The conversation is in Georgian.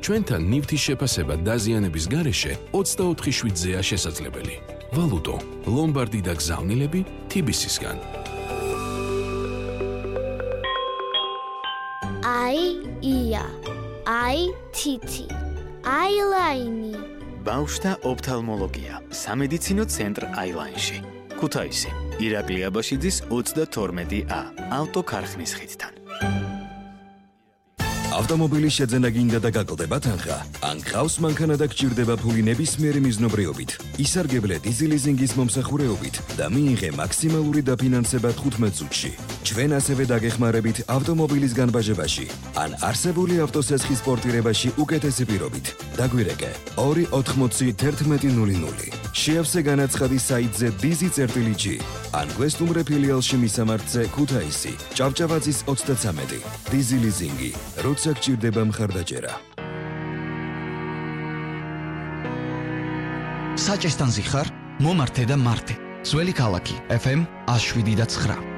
ჩვენთან ნივთის შეფასება დაზიანების გარეშე 24/7-ზეა შესაძლებელი. ვალუტო, ლომბარდი და გზავნილები TBC-სგან. ია, თითი, აილაინი. ბავშვთა ოფთალმოლოგია, სამედიცინო ცენტრ აილაინში. ქუთაისი, ირაკლი აბაშიძის 32A, ავტოქარხნის ხიდთან. ავტომობილის შეძენა გინდა და გაკლდება თანხა. ან გყავს მანქანა და გჭირდება ფული ნებისმიერი მიზნობრიობით. ისარგებლე დიზელიზინგის მომსახურეობით და მიიღე მაქსიმალური დაფინანსება 15 წუთში. ჩვენ ასევე დაგეხმარებით ავტომობილის განბაჟებაში ან არსებული ავტოსესხის პორტირებაში უკეთესი პირობით. დაგვირეკე 2801100. შეავსე განაცხადი საიტზე dizi.g ან გვესტუმრე ფილიალში მისამართზე ქუთაისი, ჭავჭავაძის 33. დიზელიზინგი, როცა გჭირდება მხარდაჭერა. საჭესთან ზიხარ, მომართე და მართე. ძველი ქალაქი FM 107.9.